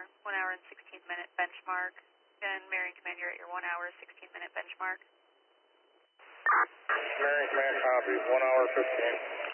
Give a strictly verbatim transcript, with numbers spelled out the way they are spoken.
your one hour and sixteen minute benchmark. And Marion Command, you're at your one hour, sixteen minute benchmark. Marion Command, copy. one hour, fifteen.